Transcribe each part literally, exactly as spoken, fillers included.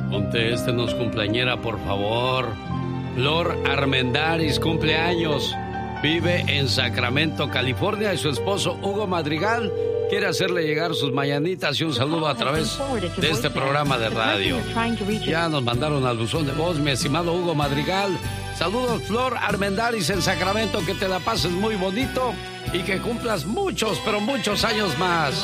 Contéstenos, cumpleañera, por favor. Flor Armendáriz, cumpleaños. Vive en Sacramento, California, y su esposo Hugo Madrigal quiere hacerle llegar sus mañanitas y un saludo a través de este programa de radio. Ya nos mandaron al buzón de voz, mi estimado Hugo Madrigal. Saludos, Flor Armendáriz en Sacramento, que te la pases muy bonito y que cumplas muchos, pero muchos años más.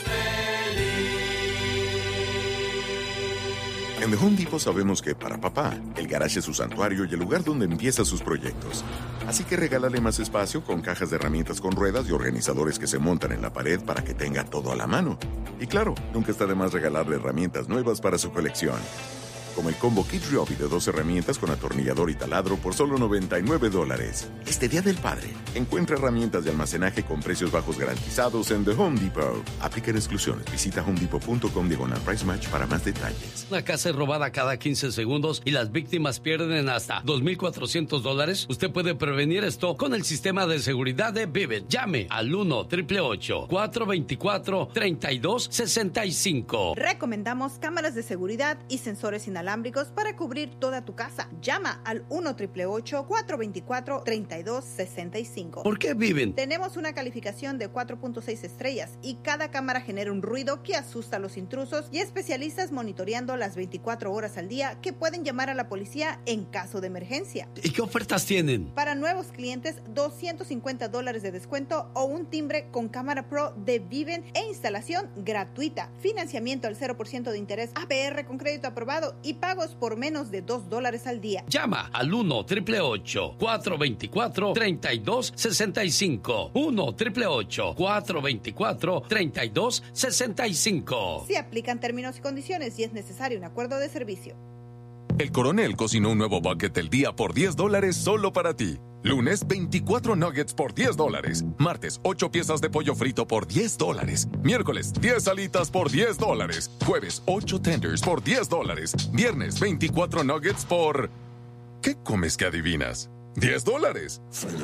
En The Home Depot sabemos que para papá, el garage es su santuario y el lugar donde empieza sus proyectos. Así que regálale más espacio con cajas de herramientas con ruedas y organizadores que se montan en la pared para que tenga todo a la mano. Y claro, nunca está de más regalarle herramientas nuevas para su colección. Como el combo Kid Ryobi de dos herramientas con atornillador y taladro por solo noventa y nueve dólares. Este Día del Padre, encuentra herramientas de almacenaje con precios bajos garantizados en The Home Depot. Aplican exclusiones. Visita homedepot.com diagonal price match para más detalles. Una casa es robada cada quince segundos y las víctimas pierden hasta dos mil cuatrocientos dólares. Usted puede prevenir esto con el sistema de seguridad de Vivint. Llame al uno, ocho ocho ocho, cuatro dos cuatro, tres dos seis cinco. Recomendamos cámaras de seguridad y sensores inalámbricos para cubrir toda tu casa. Llama al uno, ocho ocho ocho, cuatro dos cuatro, tres dos seis cinco. ¿Por qué Vivint? Tenemos una calificación de cuatro punto seis estrellas y cada cámara genera un ruido que asusta a los intrusos y especialistas monitoreando las veinticuatro horas al día que pueden llamar a la policía en caso de emergencia. ¿Y qué ofertas tienen? Para nuevos clientes, doscientos cincuenta dólares de descuento o un timbre con cámara pro de Vivint e instalación gratuita. Financiamiento al cero por ciento de interés A P R con crédito aprobado y pagos por menos de dos dólares al día. Llama al uno, ocho ocho ocho, cuatro dos cuatro, tres dos seis cinco. uno, ocho ocho ocho, cuatro dos cuatro, tres dos seis cinco. Se aplican términos y condiciones y es necesario un acuerdo de servicio. El Coronel cocinó un nuevo bucket del día por diez dólares solo para ti. Lunes, veinticuatro nuggets por diez dólares. Martes, ocho piezas de pollo frito por diez dólares. Miércoles, diez alitas por diez dólares. Jueves, ocho tenders por diez dólares. Viernes, veinticuatro nuggets por... ¿Qué comes que adivinas? diez dólares.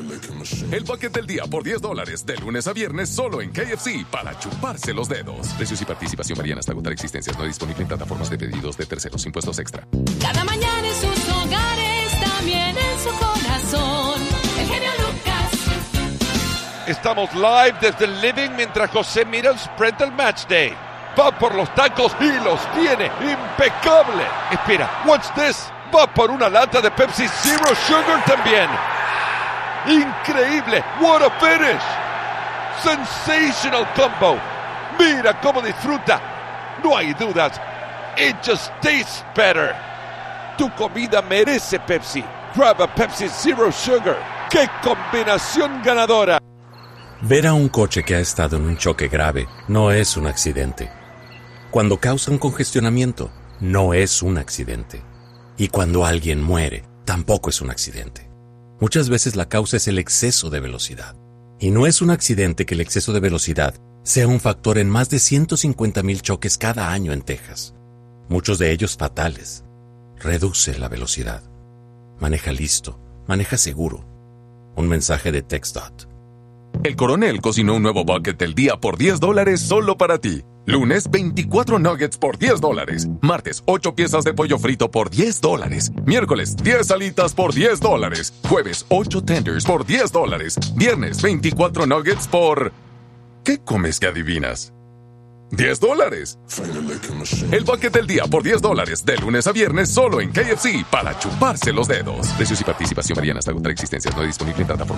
El bucket del día por diez dólares. De lunes a viernes solo en K F C para chuparse los dedos. Precios y participación varían hasta agotar existencias. No disponible en plataformas de pedidos de terceros. Impuestos extra. Cada mañana en sus hogares, también en su corazón. El genio Lucas. Estamos live desde el living mientras José mira el spread del match day. Va por los tacos y los tiene impecable. Espera, what's this? Va por una lata de Pepsi Zero Sugar también. Increíble. What a finish. Sensational combo. Mira cómo disfruta. No hay dudas. It just tastes better. Tu comida merece Pepsi. Grab a Pepsi Zero Sugar. ¡Qué combinación ganadora! Ver a un coche que ha estado en un choque grave no es un accidente. Cuando causa un congestionamiento, no es un accidente. Y cuando alguien muere, tampoco es un accidente. Muchas veces la causa es el exceso de velocidad. Y no es un accidente que el exceso de velocidad sea un factor en más de ciento cincuenta mil choques cada año en Texas. Muchos de ellos fatales. Reduce la velocidad. Maneja listo. Maneja seguro. Un mensaje de TxDOT. El Coronel cocinó un nuevo bucket del día por diez dólares solo para ti. Lunes, veinticuatro nuggets por diez dólares. Martes, ocho piezas de pollo frito por diez dólares. Miércoles, diez alitas por diez dólares. Jueves, ocho tenders por diez dólares. Viernes, veinticuatro nuggets por... ¿Qué comes que adivinas? diez dólares. El bucket del día por diez dólares. De lunes a viernes solo en K F C para chuparse los dedos. Precios y participación varían hasta agotar existencias. No disponible en plataforma.